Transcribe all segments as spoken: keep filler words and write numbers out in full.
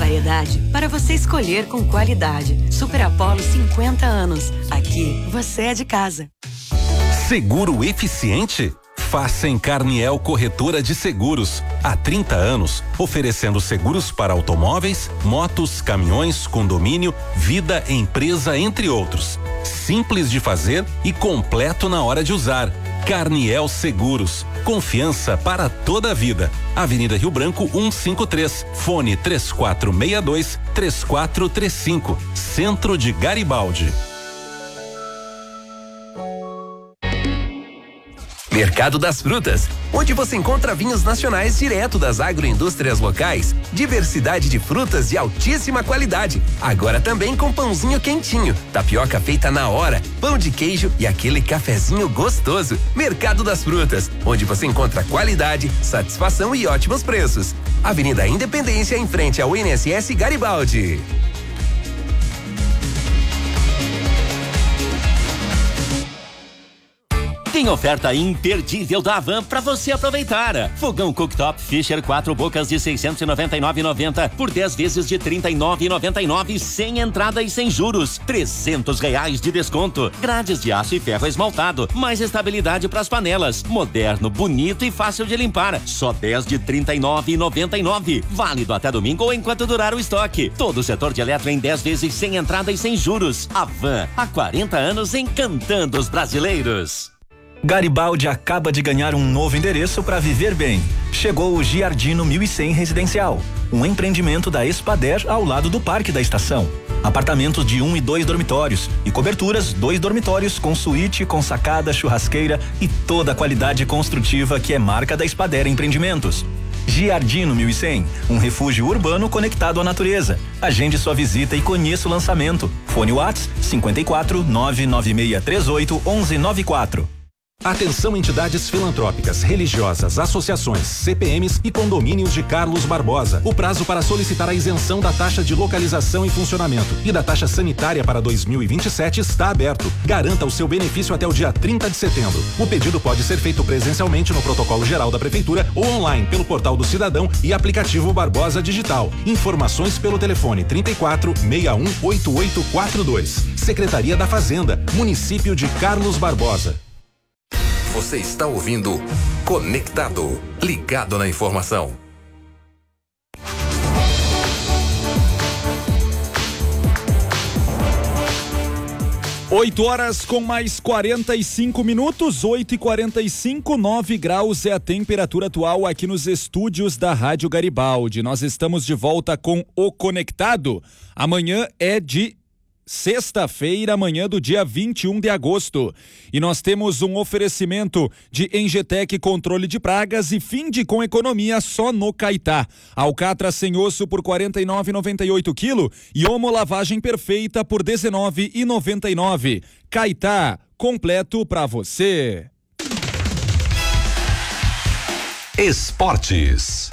variedade para você escolher com qualidade. Super Apollo cinquenta anos. Aqui você é de casa. Seguro eficiente? Faça em Carniel Corretora de Seguros. Há trinta anos, oferecendo seguros para automóveis, motos, caminhões, condomínio, vida, empresa, entre outros. Simples de fazer e completo na hora de usar. Carniel Seguros. Confiança para toda a vida. Avenida Rio Branco cento e cinquenta e três. Fone três quatro seis dois, três quatro três cinco. Centro de Garibaldi. Mercado das Frutas, onde você encontra vinhos nacionais direto das agroindústrias locais, diversidade de frutas de altíssima qualidade. Agora também com pãozinho quentinho, tapioca feita na hora, pão de queijo e aquele cafezinho gostoso. Mercado das Frutas, onde você encontra qualidade, satisfação e ótimos preços. Avenida Independência, em frente ao I N S S Garibaldi. Tem oferta imperdível da Havan para você aproveitar. Fogão cooktop Fisher quatro bocas de seiscentos e noventa e nove reais e noventa centavos por dez vezes de trinta e nove reais e noventa e nove centavos sem entrada e sem juros. trezentos reais de desconto. Grades de aço e ferro esmaltado. Mais estabilidade para as panelas. Moderno, bonito e fácil de limpar. Só dez de trinta e nove reais e noventa e nove centavos. Válido até domingo ou enquanto durar o estoque. Todo o setor de eletro em dez vezes sem entrada e sem juros. Havan, há quarenta anos encantando os brasileiros. Garibaldi acaba de ganhar um novo endereço para viver bem. Chegou o Giardino mil e cem Residencial, um empreendimento da Espader ao lado do Parque da Estação. Apartamentos de um e dois dormitórios e coberturas, dois dormitórios com suíte, com sacada, churrasqueira e toda a qualidade construtiva que é marca da Espader Empreendimentos. Giardino mil e cem, um refúgio urbano conectado à natureza. Agende sua visita e conheça o lançamento. Fone Whats cinquenta e quatro, nove nove seis três oito, onze noventa e quatro. Atenção, entidades filantrópicas, religiosas, associações, C P Ms e condomínios de Carlos Barbosa. O prazo para solicitar a isenção da taxa de localização e funcionamento e da taxa sanitária para dois mil e vinte e sete está aberto. Garanta o seu benefício até o dia trinta de setembro. O pedido pode ser feito presencialmente no protocolo geral da Prefeitura ou online pelo portal do Cidadão e aplicativo Barbosa Digital. Informações pelo telefone trinta e quatro, sessenta e um, oitenta e oito quarenta e dois. Secretaria da Fazenda, Município de Carlos Barbosa. Você está ouvindo Conectado, ligado na informação. oito horas com mais quarenta e cinco minutos, oito e quarenta e cinco, nove graus é a temperatura atual aqui nos estúdios da Rádio Garibaldi. Nós estamos de volta com o Conectado. Amanhã é de sexta-feira, amanhã do dia vinte e um de agosto. E nós temos um oferecimento de Engetec Controle de Pragas e Finde com economia só no Caetá. Alcatra sem osso por quarenta e nove reais e noventa e oito quilo e Omo lavagem perfeita por dezenove reais e noventa e nove. Caetá, completo pra você. Esportes.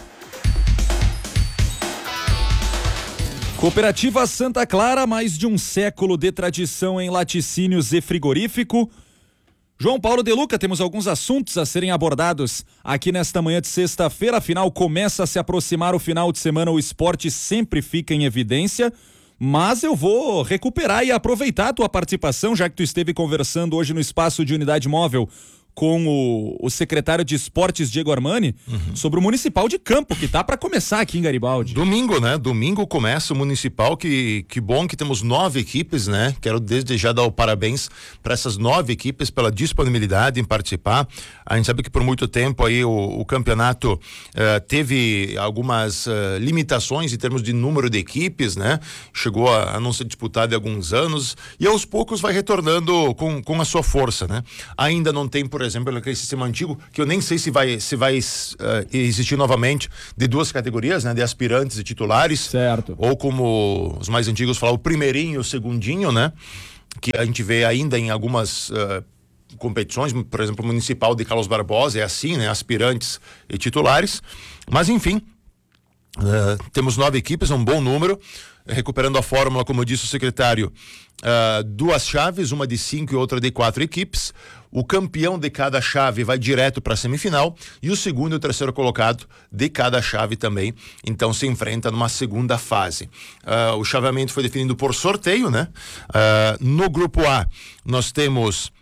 Cooperativa Santa Clara, mais de um século de tradição em laticínios e frigorífico. João Paulo De Luca, temos alguns assuntos a serem abordados aqui nesta manhã de sexta-feira, afinal começa a se aproximar o final de semana, o esporte sempre fica em evidência, mas eu vou recuperar e aproveitar a tua participação, já que tu esteve conversando hoje no espaço de unidade móvel com o, o secretário de Esportes, Diego Armani, uhum. sobre o Municipal de Campo, que tá para começar aqui em Garibaldi. Domingo, né? Domingo começa o Municipal, que, que bom que temos nove equipes, né? Quero desde já dar o parabéns para essas nove equipes pela disponibilidade em participar. A gente sabe que por muito tempo aí o, o campeonato uh, teve algumas uh, limitações em termos de número de equipes, né? Chegou a, a não ser disputado há alguns anos e aos poucos vai retornando com, com a sua força, né? Ainda não tem, por Por exemplo, aquele sistema antigo, que eu nem sei se vai, se vai uh, existir novamente, de duas categorias, né? De aspirantes e titulares. Certo. Ou como os mais antigos falam, o primeirinho e o segundinho, né? Que a gente vê ainda em algumas uh, competições, por exemplo, o Municipal de Carlos Barbosa é assim, né? Aspirantes e titulares. Mas, enfim, uh, temos nove equipes, um bom número. recuperando a fórmula, como disse o secretário, uh, duas chaves, uma de cinco e outra de quatro equipes. O campeão de cada chave vai direto para a semifinal e o segundo e o terceiro colocado de cada chave também, então se enfrenta numa segunda fase. Uh, o chaveamento foi definido por sorteio, né? Uh, no grupo A nós temos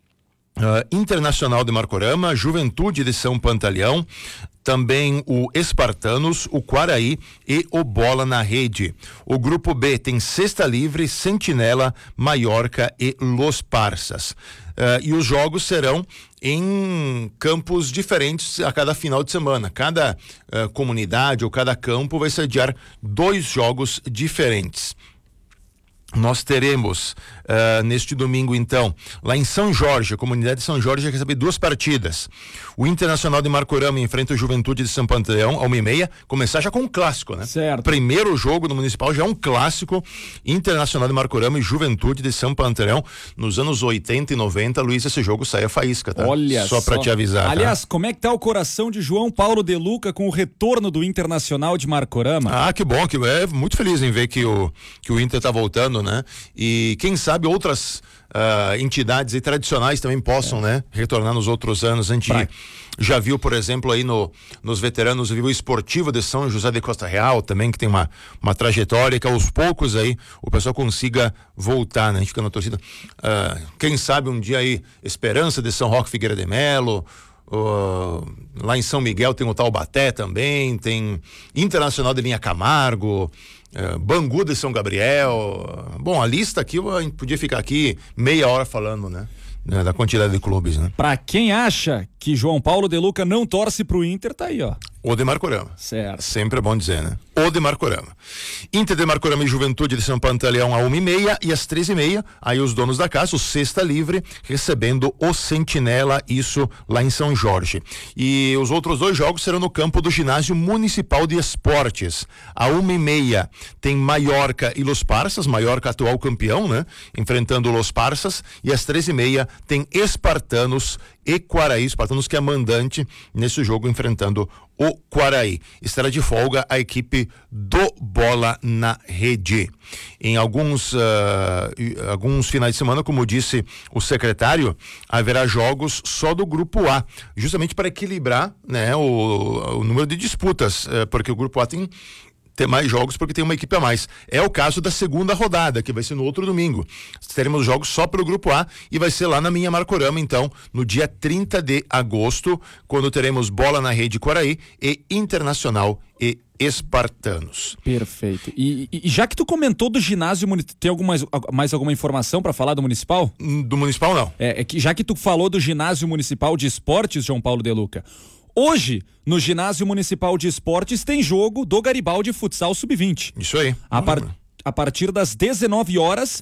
Uh, Internacional de Marcorama, Juventude de São Pantaleão, também o Espartanos, o Quaraí e o Bola na Rede. O grupo B tem Cesta Livre, Sentinela, Maiorca e Los Parsas. Uh, e os jogos serão em campos diferentes a cada final de semana. Cada uh, comunidade ou cada campo vai sediar dois jogos diferentes. Nós teremos uh, neste domingo, então, lá em São Jorge, a comunidade de São Jorge vai receber duas partidas. O Internacional de Marcorama enfrenta o Juventude de São Pantaleão, a uma e meia, começar já com um clássico, né? Certo. Primeiro jogo no Municipal já é um clássico, Internacional de Marcorama e Juventude de São Pantaleão. Nos anos oitenta e noventa, Luiz, esse jogo saía faísca, tá? Olha só. Só pra te avisar. Aliás, tá? como é que tá o coração de João Paulo De Luca com o retorno do Internacional de Marcorama? Ah, que bom, que é muito feliz em ver que o, que o Inter tá voltando, né? E quem sabe outras uh, entidades e tradicionais também possam, é. né? Retornar nos outros anos. A gente pra... já viu, por exemplo, aí no, nos veteranos, viu o Esportivo de São José de Costa Real também, que tem uma, uma trajetória que aos poucos aí o pessoal consiga voltar, né? A gente fica na torcida. Uh, quem sabe um dia aí, Esperança de São Roque Figueira de Melo. Uh, lá em São Miguel tem o Taubaté também, tem Internacional de Linha Camargo, uh, Bangu de São Gabriel. Bom, a lista aqui, a gente podia ficar aqui meia hora falando, né? Da quantidade de clubes, né? Pra quem acha que João Paulo De Luca não torce pro Inter, tá aí, ó. O de Marcorama. Certo. Sempre é bom dizer, né? O de Marcorama. Inter de Marcorama e Juventude de São Pantaleão a uma e meia e às três e meia, aí os donos da casa, o Cesta Livre, recebendo o Sentinela, isso lá em São Jorge. E os outros dois jogos serão no campo do Ginásio Municipal de Esportes. A uma e meia tem Maiorca e Los Parsas, Maiorca atual campeão, né? Enfrentando Los Parsas. E às três e meia tem Espartanos e Quaraí, Espartanos que é mandante nesse jogo enfrentando o Quaraí. Estará de folga a equipe do Bola na Rede. Em alguns, uh, alguns finais de semana, como disse o secretário, haverá jogos só do grupo A, justamente para equilibrar, né, o, o número de disputas, uh, porque o grupo A tem ter mais jogos porque tem uma equipe a mais. É o caso da segunda rodada, que vai ser no outro domingo. Teremos jogos só pelo grupo A e vai ser lá na minha Marcorama, então, no dia trinta de agosto, quando teremos Bola na Rede Quaraí e Internacional e Espartanos. Perfeito. E, e já que tu comentou do ginásio, tem alguma, mais alguma informação para falar do Municipal? Do Municipal, não. É, é que já que tu falou do ginásio municipal de esportes, João Paulo De Luca, hoje, no Ginásio Municipal de Esportes, tem jogo do Garibaldi Futsal sub vinte. Isso aí. A, par, a partir das dezenove horas,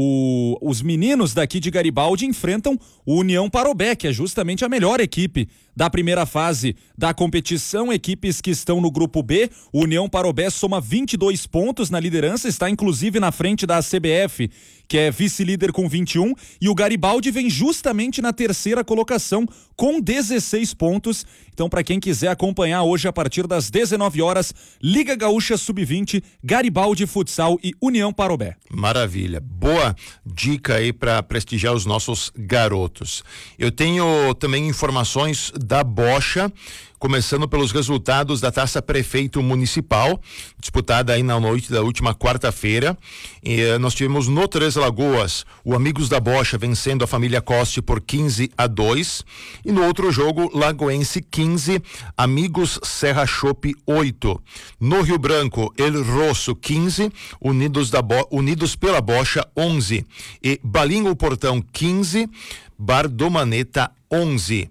o, os meninos daqui de Garibaldi enfrentam o União Parobé, que é justamente a melhor equipe da primeira fase da competição. Equipes que estão no grupo B. O União Parobé soma vinte e dois pontos na liderança, está inclusive na frente da C B F, que é vice-líder com vinte e um, e o Garibaldi vem justamente na terceira colocação com dezesseis pontos. Então, para quem quiser acompanhar hoje a partir das dezenove horas, Liga Gaúcha sub vinte, Garibaldi Futsal e União Parobé. Maravilha. Boa dica aí para prestigiar os nossos garotos. Eu tenho também informações da Bocha, começando pelos resultados da Taça Prefeito Municipal, disputada aí na noite da última quarta-feira. E, eh, nós tivemos no Três Lagoas o Amigos da Bocha vencendo a família Coste por quinze a dois. E no outro jogo, Lagoense quinze, Amigos Serra Chope oito. No Rio Branco, El Rosso quinze, Unidos, da Bo... Unidos pela Bocha onze. E Balinho Portão quinze, Bar do Maneta onze.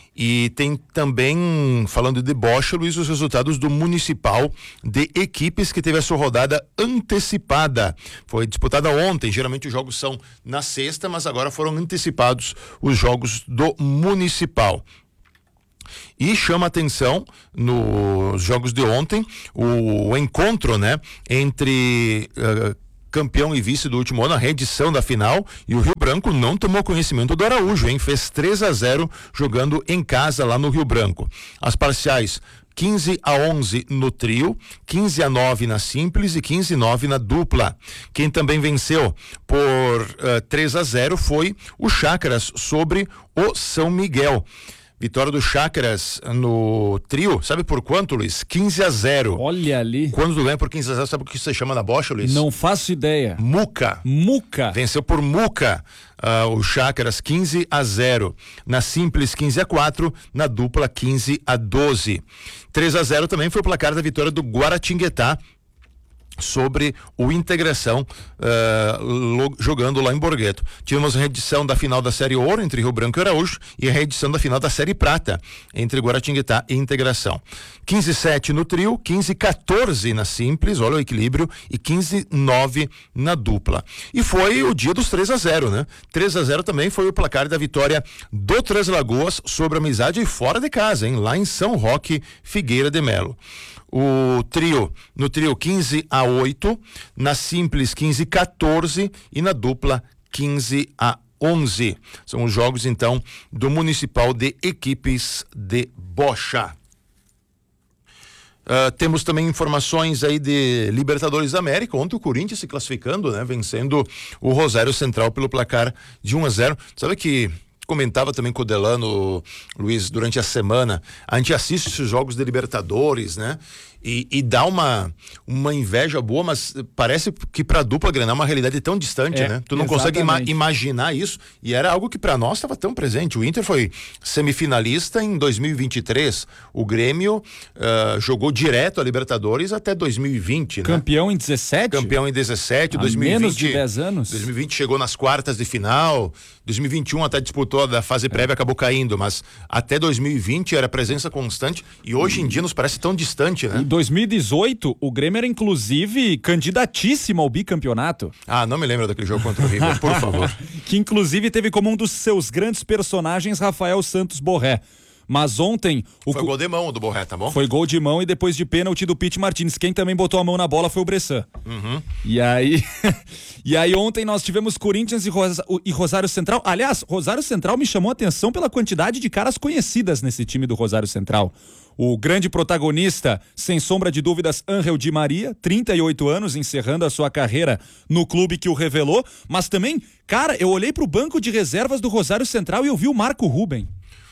E tem também, falando de Bocha, Luiz, os resultados do Municipal de equipes que teve a sua rodada antecipada. Foi disputada ontem, geralmente os jogos são na sexta, mas agora foram antecipados os jogos do Municipal. E chama atenção nos jogos de ontem o, o encontro, né, entre uh, campeão e vice do último ano, a reedição da final, e o Rio Branco não tomou conhecimento do Araújo, hein? Fez três a zero jogando em casa lá no Rio Branco. As parciais quinze a onze no trio, quinze a nove na simples e quinze a nove na dupla. Quem também venceu por uh, três a zero foi o Chácaras sobre o São Miguel. Vitória do Chácaras no trio, sabe por quanto, Luiz? quinze a zero. Olha ali. Quando tu ganha por quinze a zero, sabe o que você chama na bocha, Luiz? Não faço ideia. Muca. Muca. Venceu por Muca. Uh, o Chácaras quinze a zero. Na simples quinze a quatro, na dupla quinze a doze. três a zero também foi o placar da vitória do Guaratinguetá sobre o Integração, uh, lo, jogando lá em Borgueto. Tivemos a reedição da final da Série Ouro entre Rio Branco e Araújo e a reedição da final da Série Prata entre Guaratinguetá e Integração. quinze a sete no trio, quinze a quatorze na simples, olha o equilíbrio, e quinze a nove na dupla. E foi o dia dos três a zero, né? três a zero também foi o placar da vitória do Três Lagoas sobre a Amizade fora de casa, hein? Lá em São Roque, Figueira de Melo. O trio, no trio quinze a oito, na simples quinze a quatorze e na dupla quinze a onze. São os jogos então do Municipal de Equipes de Bocha. Uh, temos também informações aí de Libertadores da América. Ontem o Corinthians se classificando, né? Vencendo o Rosário Central pelo placar de um a zero. Sabe que comentava também com o Delano, Luiz, durante a semana, a gente assiste esses jogos de Libertadores, né? E, e dá uma, uma inveja boa, mas parece que pra dupla Grenal é uma realidade tão distante, é, né? Tu não exatamente. consegue ima- imaginar isso, e era algo que pra nós estava tão presente. O Inter foi semifinalista em dois mil e vinte e três, o Grêmio uh, jogou direto a Libertadores até dois mil e vinte, né? Campeão em dezessete? Campeão em dezessete, há dois mil e vinte, menos de dez anos. dois mil e vinte chegou nas quartas de final, dois mil e vinte e um até disputou da fase prévia, é. acabou caindo, mas até dois mil e vinte era presença constante, e hoje em dia nos parece tão distante, né? Em dois mil e dezoito, o Grêmio era inclusive candidatíssimo ao bicampeonato. Ah, não me lembro daquele jogo contra o River, por favor. Que inclusive teve como um dos seus grandes personagens Rafael Santos Borré. Mas ontem... O foi co... gol de mão do Borré, tá bom? Foi gol de mão e depois de pênalti do Pete Martins. Quem também botou a mão na bola foi o Bressan. Uhum. E aí... e aí ontem nós tivemos Corinthians e, Rosa... e Rosário Central. Aliás, Rosário Central me chamou a atenção pela quantidade de caras conhecidas nesse time do Rosário Central. O grande protagonista, sem sombra de dúvidas, Ángel Di Maria, trinta e oito anos, encerrando a sua carreira no clube que o revelou. Mas também, cara, eu olhei pro banco de reservas do Rosário Central e eu vi o Marco Ruben.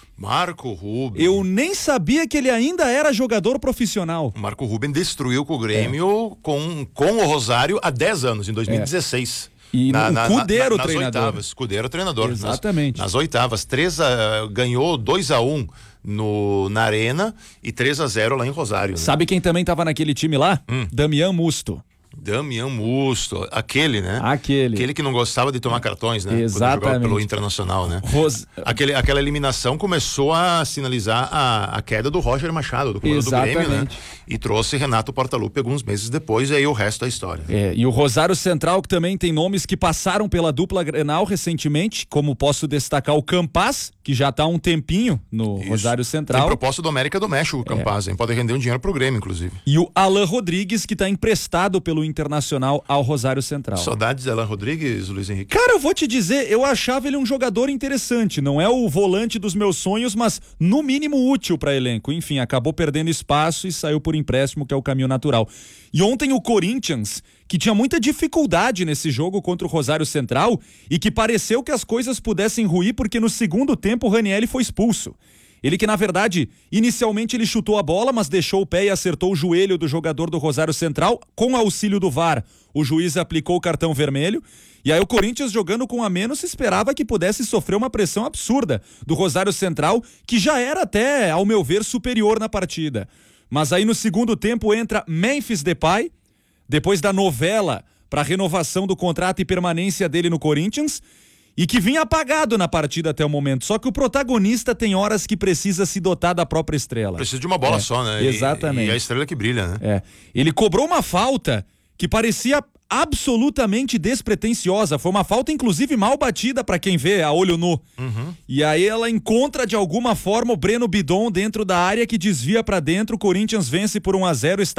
Marco Ruben. Eu nem sabia que ele ainda era jogador profissional. Marco Ruben destruiu com o Grêmio, é. com, com o Rosário há dez anos, em dois mil e dezesseis. É. E na, o na, Cudeiro na, nas treinador. Oitavas. Cudeiro treinador. Exatamente. Nas, nas oitavas. três a, ganhou dois a um no, na Arena e três a zero lá em Rosário. Né? Sabe quem também estava naquele time lá? Hum. Damian Musto. Damian Musto, aquele, né? Aquele. Aquele que não gostava de tomar cartões, né? Exatamente. Quando jogava pelo Internacional, né? Ros... Aquele, aquela eliminação começou a sinalizar a, a queda do Roger Machado, do comando do Grêmio, né? E trouxe Renato Portaluppi alguns meses depois, e aí o resto é história. É, e o Rosário Central, que também tem nomes que passaram pela dupla Grenal recentemente, como posso destacar o Campaz, que já está há um tempinho no Isso. Rosário Central. Tem proposta do América do México, o Campaz, é. hein? Pode render um dinheiro pro Grêmio, inclusive. E o Alan Rodrigues, que está emprestado pelo Internacional ao Rosário Central. Saudades de Alan Rodrigues, Luiz Henrique? Cara, eu vou te dizer, eu achava ele um jogador interessante, não é o volante dos meus sonhos, mas no mínimo útil para elenco. Enfim, acabou perdendo espaço e saiu por empréstimo, que é o caminho natural. E ontem o Corinthians, que tinha muita dificuldade nesse jogo contra o Rosário Central e que pareceu que as coisas pudessem ruir porque no segundo tempo o Ranieri foi expulso. Ele que, na verdade, inicialmente ele chutou a bola, mas deixou o pé e acertou o joelho do jogador do Rosário Central. Com auxílio do V A R, o juiz aplicou o cartão vermelho. E aí o Corinthians, jogando com a menos, esperava que pudesse sofrer uma pressão absurda do Rosário Central, que já era até, ao meu ver, superior na partida. Mas aí no segundo tempo entra Memphis Depay, depois da novela para renovação do contrato e permanência dele no Corinthians, e que vinha apagado na partida até o momento. Só que o protagonista tem horas que precisa se dotar da própria estrela. Precisa de uma bola é, só, né? Exatamente. E, e a estrela que brilha, né? É. Ele cobrou uma falta que parecia absolutamente despretensiosa. Foi uma falta, inclusive, mal batida para quem vê a olho nu. Uhum. E aí ela encontra, de alguma forma, o Breno Bidon dentro da área, que desvia para dentro. O Corinthians vence por um a zero, está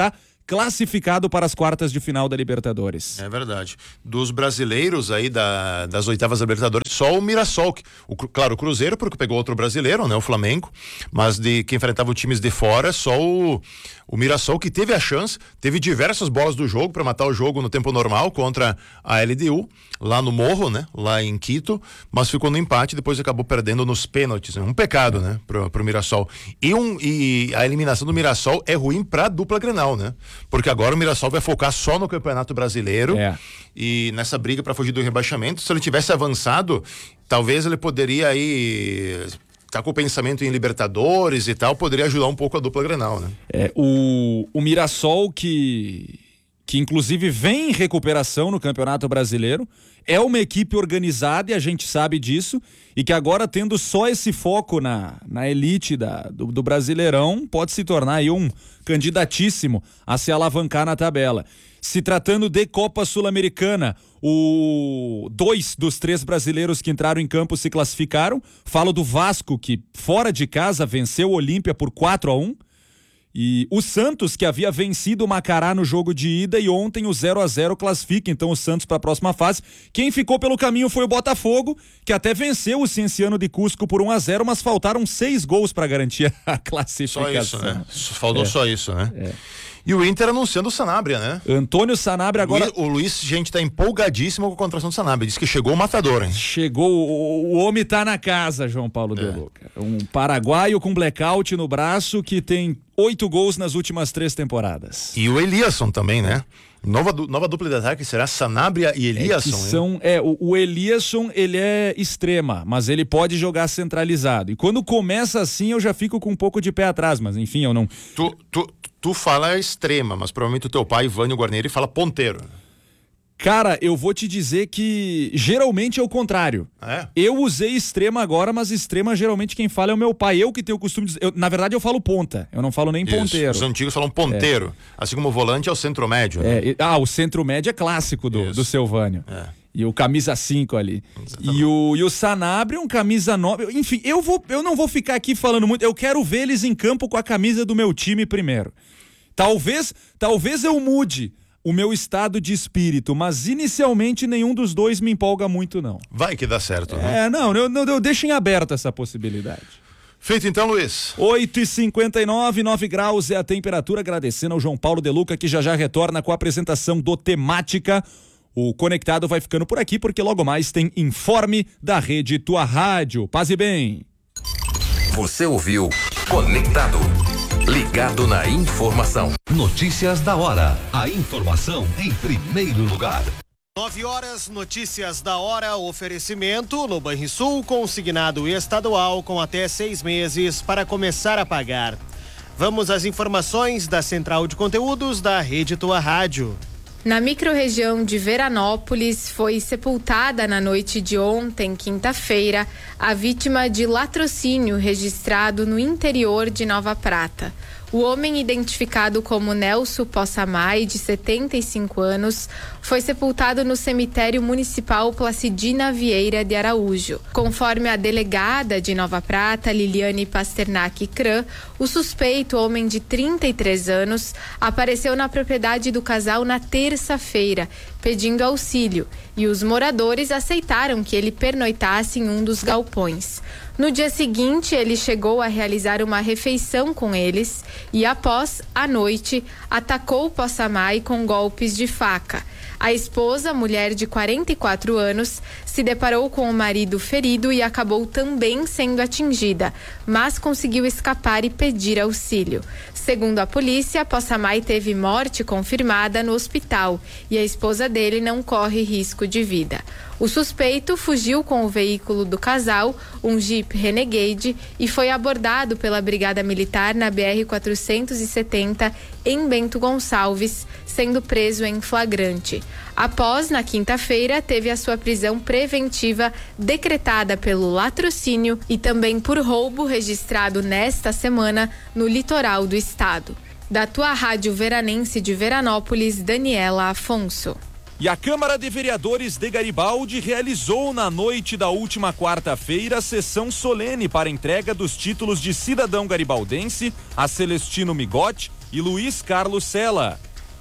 classificado para as quartas de final da Libertadores. É verdade. Dos brasileiros aí da, das oitavas da Libertadores, só o Mirassol, que, o, claro, o Cruzeiro, porque pegou outro brasileiro, né, o Flamengo, mas de que enfrentava times de fora, só o, o Mirassol que teve a chance, teve diversas bolas do jogo para matar o jogo no tempo normal contra a L D U, lá no Morro, né, lá em Quito, mas ficou no empate e depois acabou perdendo nos pênaltis, né? Um pecado, né, pro, pro Mirassol. E, um, e a eliminação do Mirassol é ruim pra dupla Grenal, né? Porque agora o Mirassol vai focar só no Campeonato Brasileiro é. e nessa briga para fugir do rebaixamento. Se ele tivesse avançado, talvez ele poderia aí tá com o pensamento em Libertadores e tal, poderia ajudar um pouco a dupla Grenal, né? É, o, o Mirassol que que inclusive vem em recuperação no Campeonato Brasileiro, é uma equipe organizada e a gente sabe disso, e que agora tendo só esse foco na, na elite da, do, do Brasileirão, pode se tornar aí um candidatíssimo a se alavancar na tabela. Se tratando de Copa Sul-Americana, o dois dos três brasileiros que entraram em campo se classificaram. Falo do Vasco, que fora de casa venceu o Olímpia por quatro a um. E o Santos, que havia vencido o Macará no jogo de ida, e ontem o zero a zero classifica então o Santos para a próxima fase. Quem ficou pelo caminho foi o Botafogo, que até venceu o Cienciano de Cusco por um a zero, mas faltaram seis gols para garantir a classificação. Só isso, né? Faltou é. só isso, né? É. E o Inter anunciando o Sanabria, né? Antônio Sanabria agora... O Luiz, gente, tá empolgadíssimo com a contratação do Sanabria. Diz que chegou o matador, hein? Chegou, o, o homem tá na casa, João Paulo é. de Luca. Um paraguaio com blackout no braço que tem oito gols nas últimas três temporadas. E o Eliasson também, né? Nova, nova dupla de ataque será Sanabria e Eliasson. É, são, é o, o Eliasson, ele é extrema, mas ele pode jogar centralizado. E quando começa assim, eu já fico com um pouco de pé atrás, mas enfim, eu não... Tu, tu, tu fala extrema, mas provavelmente o teu pai, Vânio Guarnieri, fala ponteiro. Cara, eu vou te dizer que geralmente é o contrário. É? Eu usei extrema agora, mas extrema geralmente quem fala é o meu pai. Eu que tenho o costume de... Eu, na verdade eu falo ponta, eu não falo nem Isso, ponteiro. Os antigos falam ponteiro, é. Assim como o volante é o centro-médio. Né? É, ah, o centro-médio é clássico do, do Silvânio. É. E o camisa cinco ali. E o, e o Sanabria, um camisa nove. Enfim, eu, vou, eu não vou ficar aqui falando muito. Eu quero ver eles em campo com a camisa do meu time primeiro. Talvez, talvez eu mude o meu estado de espírito, mas inicialmente nenhum dos dois me empolga muito, não. Vai que dá certo, né? É, não, eu, eu, eu deixo em aberto essa possibilidade. Feito então, Luiz. oito e cinquenta e nove, nove graus é a temperatura, agradecendo ao João Paulo de Luca, que já já retorna com a apresentação do Temática. O Conectado vai ficando por aqui, porque logo mais tem Informe da Rede Tua Rádio. Paz e bem. Você ouviu Conectado. Ligado na informação. Notícias da hora. A informação em primeiro lugar. Nove horas, notícias da hora, oferecimento no Banrisul, consignado estadual com até seis meses para começar a pagar. Vamos às informações da Central de Conteúdos da Rede Tua Rádio. Na microrregião de Veranópolis, foi sepultada na noite de ontem, quinta-feira, a vítima de latrocínio registrado no interior de Nova Prata. O homem, identificado como Nelson Possamay, de setenta e cinco anos, foi sepultado no cemitério municipal Placidina Vieira de Araújo. Conforme a delegada de Nova Prata, Liliane Pasternak Cran, o suspeito, homem de trinta e três anos, apareceu na propriedade do casal na terça-feira, pedindo auxílio, e os moradores aceitaram que ele pernoitasse em um dos galpões. No dia seguinte, ele chegou a realizar uma refeição com eles e, após, à noite, atacou Possamay com golpes de faca. A esposa, mulher de quarenta e quatro anos, se deparou com o marido ferido e acabou também sendo atingida, mas conseguiu escapar e pedir auxílio. Segundo a polícia, Possamay teve morte confirmada no hospital e a esposa dele não corre risco de vida. O suspeito fugiu com o veículo do casal, um Jeep Renegade, e foi abordado pela Brigada Militar na B R quatrocentos e setenta em Bento Gonçalves, sendo preso em flagrante. Após, na quinta-feira, teve a sua prisão preventiva decretada pelo latrocínio e também por roubo registrado nesta semana no litoral do estado. Da Tua Rádio Veranense de Veranópolis, Daniela Afonso. E a Câmara de Vereadores de Garibaldi realizou na noite da última quarta-feira a sessão solene para entrega dos títulos de cidadão garibaldense a Celestino Migotti e Luiz Carlos Sela.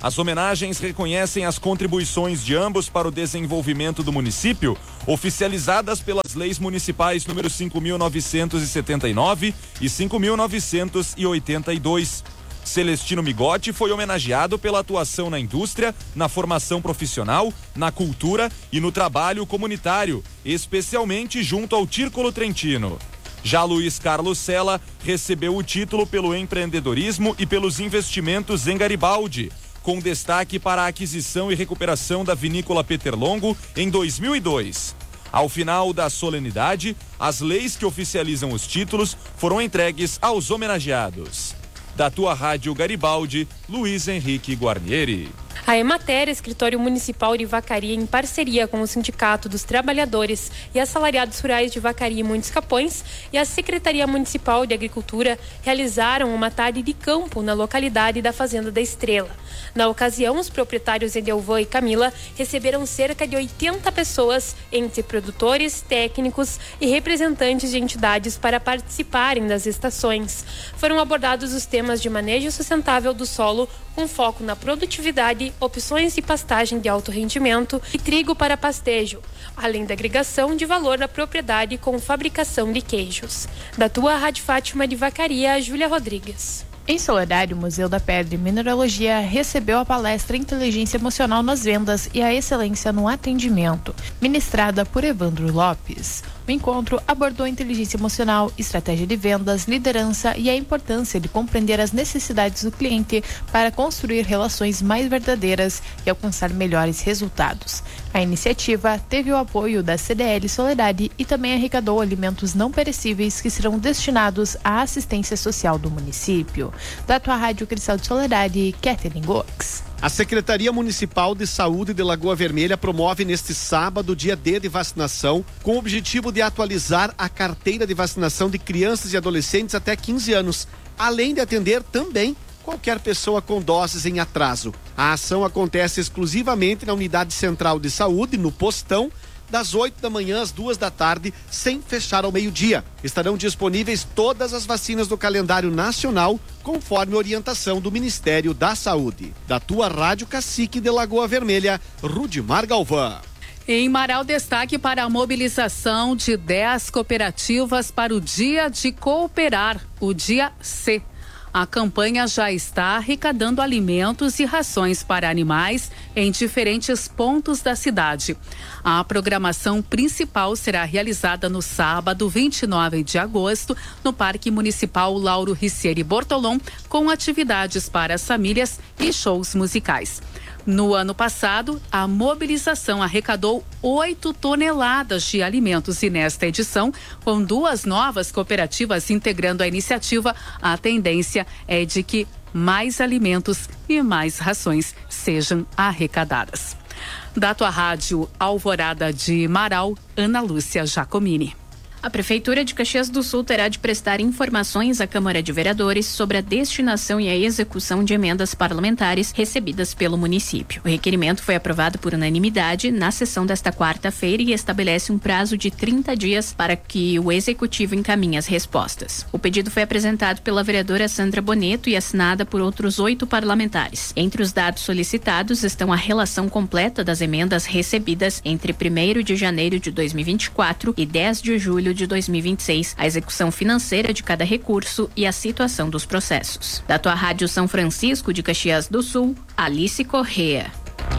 As homenagens reconhecem as contribuições de ambos para o desenvolvimento do município, oficializadas pelas leis municipais número cinco mil novecentos e setenta e nove e cinco mil novecentos e oitenta e dois. Celestino Migotti foi homenageado pela atuação na indústria, na formação profissional, na cultura e no trabalho comunitário, especialmente junto ao Círculo Trentino. Já Luiz Carlos Sela recebeu o título pelo empreendedorismo e pelos investimentos em Garibaldi, com destaque para a aquisição e recuperação da vinícola Peter Longo em dois mil e dois. Ao final da solenidade, as leis que oficializam os títulos foram entregues aos homenageados. Da tua Rádio Garibaldi, Luiz Henrique Guarnieri. A Emater, escritório municipal de Vacaria, em parceria com o Sindicato dos Trabalhadores e Assalariados Rurais de Vacaria e Muitos Capões e a Secretaria Municipal de Agricultura, realizaram uma tarde de campo na localidade da Fazenda da Estrela. Na ocasião, os proprietários Edelvan e Camila receberam cerca de oitenta pessoas, entre produtores, técnicos e representantes de entidades, para participarem das estações. Foram abordados os temas de manejo sustentável do solo, com foco na produtividade, opções de pastagem de alto rendimento e trigo para pastejo, além da agregação de valor da propriedade com fabricação de queijos. Da tua Rádio Fátima de Vacaria, Júlia Rodrigues. Em Soledade, o Museu da Pedra e Mineralogia recebeu a palestra Inteligência Emocional nas Vendas e a Excelência no Atendimento, ministrada por Evandro Lopes. O encontro abordou inteligência emocional, estratégia de vendas, liderança e a importância de compreender as necessidades do cliente para construir relações mais verdadeiras e alcançar melhores resultados. A iniciativa teve o apoio da C D L Soledade e também arrecadou alimentos não perecíveis que serão destinados à assistência social do município. Da tua Rádio Cristal de Soledade, Kathleen Gox. A Secretaria Municipal de Saúde de Lagoa Vermelha promove neste sábado, dia D de vacinação, com o objetivo de atualizar a carteira de vacinação de crianças e adolescentes até quinze anos, além de atender também qualquer pessoa com doses em atraso. A ação acontece exclusivamente na Unidade Central de Saúde, no Postão, das oito da manhã às duas da tarde, sem fechar ao meio-dia. Estarão disponíveis todas as vacinas do calendário nacional, conforme orientação do Ministério da Saúde. Da tua Rádio Cacique de Lagoa Vermelha, Rudimar Galvão. Em Marau, destaque para a mobilização de dez cooperativas para o Dia de Cooperar, o Dia C. A campanha já está arrecadando alimentos e rações para animais em diferentes pontos da cidade. A programação principal será realizada no sábado, vinte e nove de agosto, no Parque Municipal Lauro Ricieri Bortolom, com atividades para as famílias e shows musicais. No ano passado, a mobilização arrecadou oito toneladas de alimentos e nesta edição, com duas novas cooperativas integrando a iniciativa, a tendência é de que mais alimentos e mais rações sejam arrecadadas. Da tua Rádio Alvorada de Marau, Ana Lúcia Giacomini. A Prefeitura de Caxias do Sul terá de prestar informações à Câmara de Vereadores sobre a destinação e a execução de emendas parlamentares recebidas pelo município. O requerimento foi aprovado por unanimidade na sessão desta quarta-feira e estabelece um prazo de trinta dias para que o Executivo encaminhe as respostas. O pedido foi apresentado pela vereadora Sandra Boneto e assinada por outros oito parlamentares. Entre os dados solicitados estão a relação completa das emendas recebidas entre primeiro de janeiro de dois mil e vinte e quatro e dez de julho de dois mil e vinte e seis, a execução financeira de cada recurso e a situação dos processos. Da tua Rádio São Francisco de Caxias do Sul, Alice Correa.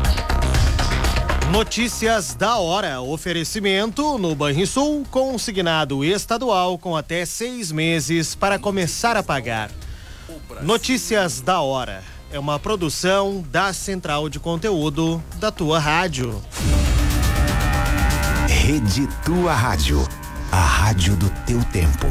Notícias da hora. Oferecimento no Banrisul, consignado estadual com até seis meses para começar a pagar. Notícias da hora. É uma produção da Central de Conteúdo da tua rádio. Rede Tua Rádio. A rádio do teu tempo.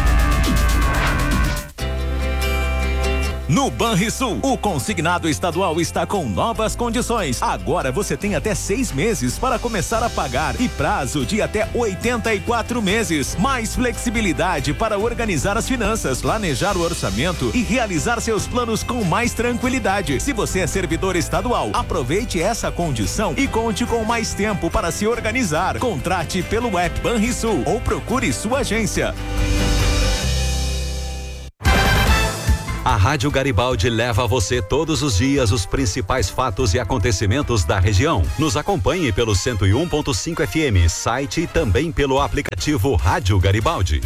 No Banrisul, o consignado estadual está com novas condições. Agora você tem até seis meses para começar a pagar e prazo de até oitenta e quatro meses. Mais flexibilidade para organizar as finanças, planejar o orçamento e realizar seus planos com mais tranquilidade. Se você é servidor estadual, aproveite essa condição e conte com mais tempo para se organizar. Contrate pelo app Banrisul ou procure sua agência. A Rádio Garibaldi leva a você todos os dias os principais fatos e acontecimentos da região. Nos acompanhe pelo cento e um ponto cinco F M, site e também pelo aplicativo Rádio Garibaldi.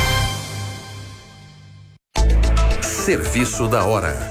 Serviço da hora.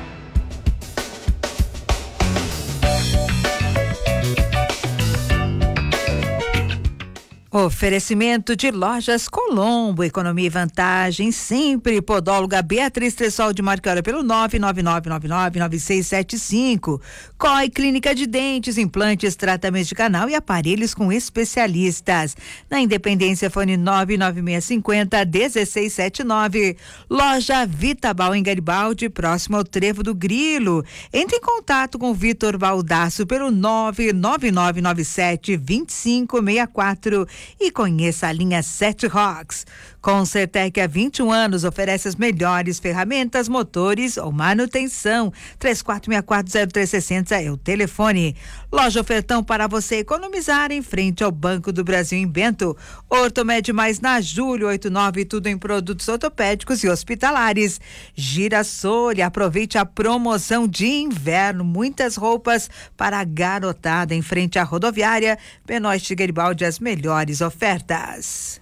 Oferecimento de Lojas Colombo, economia e vantagem sempre. Podóloga Beatriz Tressol de Marcora pelo nove nove nove nove nove nove seis sete cinco. C O I Clínica de Dentes, implantes, tratamentos de canal e aparelhos com especialistas. Na Independência, fone nove nove seis cinco zero um seis sete nove. Loja Vitabal em Garibaldi, próximo ao Trevo do Grilo. Entre em contato com o Vitor Baldasso pelo nove nove nove nove sete dois cinco seis quatro. E conheça a linha Sete Rocks. Concertec há vinte e um anos oferece as melhores ferramentas, motores ou manutenção. três quatro seis quatro zero três seis zero é o telefone. Loja Ofertão para você economizar em frente ao Banco do Brasil em Bento. Ortomed Mais na Júlio oitenta e nove, tudo em produtos ortopédicos e hospitalares. Girassol, aproveite a promoção de inverno, muitas roupas para a garotada em frente à rodoviária. Benoiste Garibaldi, as melhores ofertas.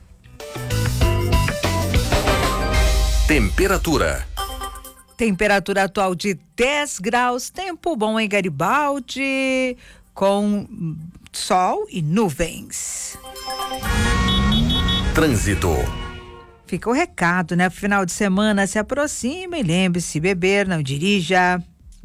Temperatura. Temperatura atual de dez graus, tempo bom em Garibaldi, com sol e nuvens. Trânsito. Fica o recado, né? Final de semana se aproxima e lembre-se, beber, não dirija.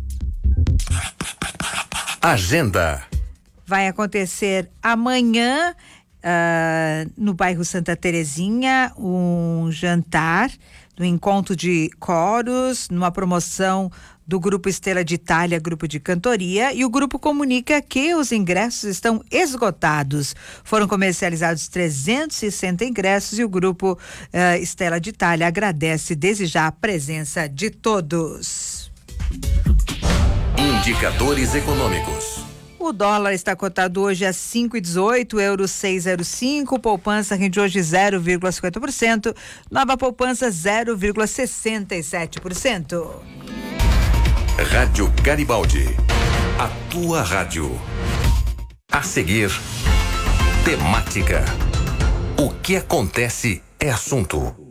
Agenda. Vai acontecer amanhã, uh, no bairro Santa Terezinha, um jantar do encontro de coros, numa promoção do Grupo Estrela de Itália, grupo de cantoria, e o grupo comunica que os ingressos estão esgotados. Foram comercializados trezentos e sessenta ingressos e o grupo uh, Estrela de Itália agradece desde já a presença de todos. Indicadores econômicos. O dólar está cotado hoje a cinco e dezoito, euro seis zero cinco, poupança rende hoje zero vírgula cinquenta por cento, nova poupança zero vírgula sessenta e sete por cento. Rádio Garibaldi, a tua rádio. A seguir, temática. O que acontece é assunto.